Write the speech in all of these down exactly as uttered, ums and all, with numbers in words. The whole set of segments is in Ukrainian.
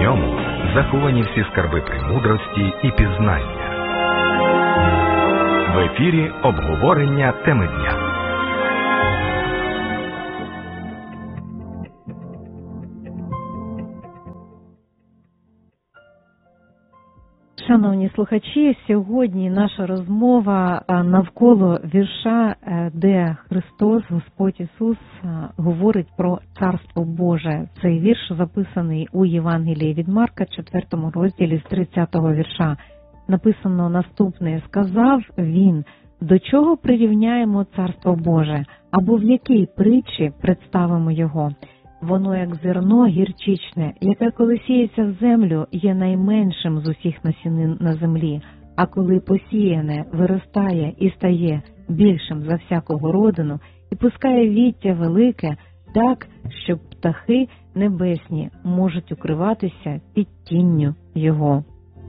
ньому заховані всі скарби премудрості і пізнання. В ефірі обговорення теми дня. Шановні слухачі, сьогодні наша розмова навколо вірша, де Христос, Господь Ісус, говорить про Царство Боже. Цей вірш записаний у Євангелії від Марка, четвертому розділі з тридцятого вірша. Написано наступне: «Сказав він, до чого прирівняємо Царство Боже, або в якій притчі представимо його? Воно, як зерно гірчичне, яке коли сіється в землю, є найменшим з усіх насінин на землі, а коли посіяне, виростає і стає більшим за всяку городину, і пускає віття велике, так, що птахи небесні можуть укриватися під тінню його».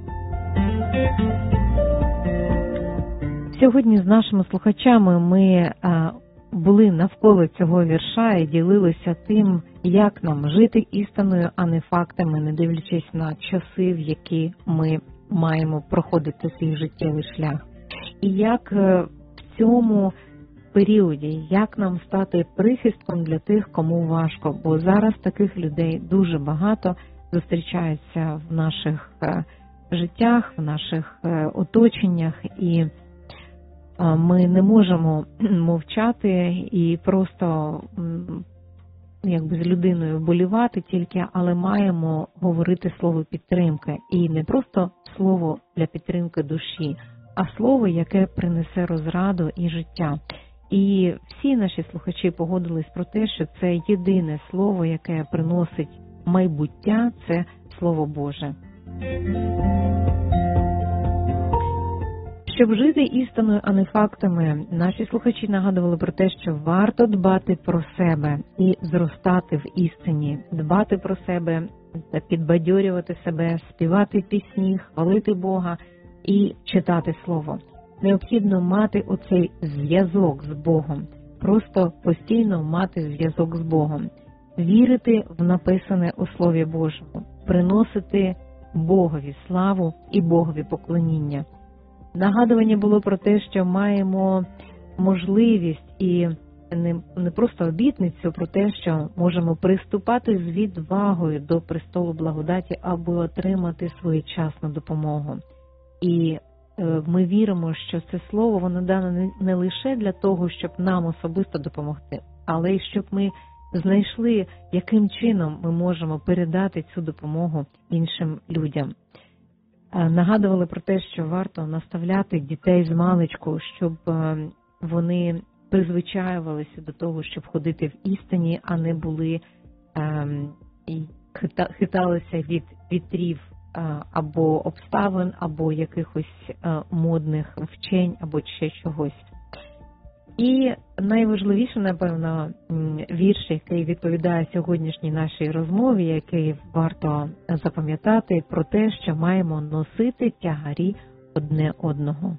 Сьогодні з нашими слухачами ми а, були навколо цього вірша і ділилися тим, як нам жити істиною, а не фактами, не дивлячись на часи, в які ми маємо проходити свій життєвий шлях. І як в цьому періоді, як нам стати прихистком для тих, кому важко, бо зараз таких людей дуже багато зустрічаються в наших життях, в наших оточеннях, і ми не можемо мовчати і просто якби з людиною вболівати тільки, але маємо говорити слово підтримки. І не просто слово для підтримки душі, а слово, яке принесе розраду і життя. І всі наші слухачі погодились про те, що це єдине слово, яке приносить майбуття, це Слово Боже. Щоб жити істиною, а не фактами, наші слухачі нагадували про те, що варто дбати про себе і зростати в істині, дбати про себе, підбадьорювати себе, співати пісні, хвалити Бога і читати Слово. Необхідно мати оцей зв'язок з Богом, просто постійно мати зв'язок з Богом, вірити в написане у Слові Божому, приносити Богові славу і Богові поклоніння. Нагадування було про те, що маємо можливість і не, не просто обітницю про те, що можемо приступати з відвагою до престолу благодаті, аби отримати своєчасну допомогу. І е, ми віримо, що це слово, воно дане не, не лише для того, щоб нам особисто допомогти, але й щоб ми знайшли, яким чином ми можемо передати цю допомогу іншим людям. Нагадували про те, що варто наставляти дітей з маличку, щоб вони призвичаювалися до того, щоб ходити в істині, а не були і хиталися від вітрів або обставин, або якихось модних вчень, або ще чогось. І найважливіше, напевно, вірш, який відповідає сьогоднішній нашій розмові, який варто запам'ятати, про те, що маємо носити тягарі одне одного.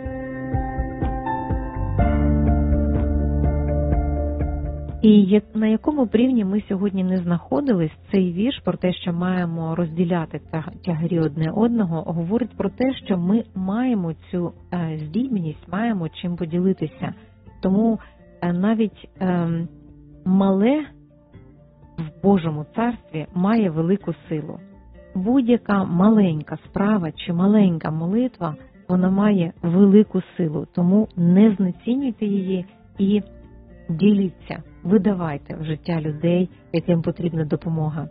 І на якому рівні ми сьогодні не знаходились, цей вірш про те, що маємо розділяти тягарі одне одного, говорить про те, що ми маємо цю здібність, маємо чим поділитися. Тому навіть ем, мале в Божому царстві має велику силу. Будь-яка маленька справа чи маленька молитва, вона має велику силу. Тому не знецінюйте її і діліться, видавайте в життя людей, яким потрібна допомога.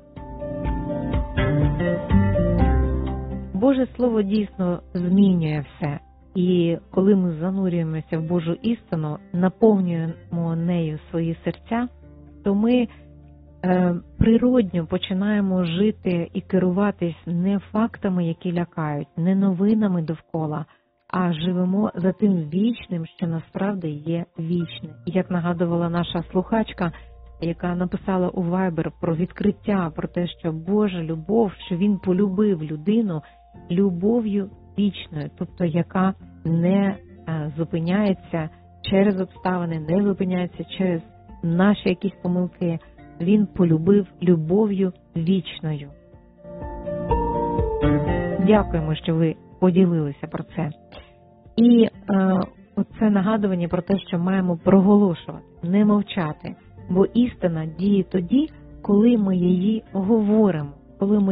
Боже Слово дійсно змінює все. І коли ми занурюємося в Божу істину, наповнюємо нею свої серця, то ми е, природньо починаємо жити і керуватись не фактами, які лякають, не новинами довкола, а живемо за тим вічним, що насправді є вічним. І як нагадувала наша слухачка, яка написала у Viber про відкриття, про те, що Божа любов, що Він полюбив людину любов'ю вічною, тобто яка не зупиняється через обставини, не зупиняється через наші якісь помилки. Він полюбив любов'ю вічною. Дякуємо, що ви поділилися про це. І е, оце нагадування про те, що маємо проголошувати, не мовчати, бо істина діє тоді, коли ми її говоримо, коли ми